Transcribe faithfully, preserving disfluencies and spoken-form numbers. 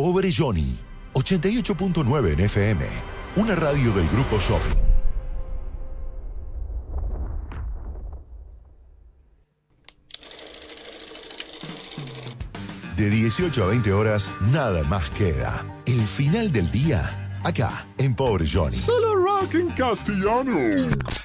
Pobre Johnny, ochenta y ocho punto nueve en F M, una radio del Grupo Shopping. De dieciocho a veinte horas, nada más queda. El final del día, acá, en Pobre Johnny. Solo rock en castellano.